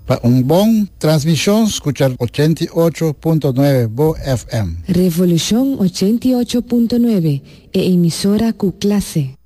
un bon transmisión, escuchar 88.9 Bo FM. Revolución 88.9 e emisora cu clase.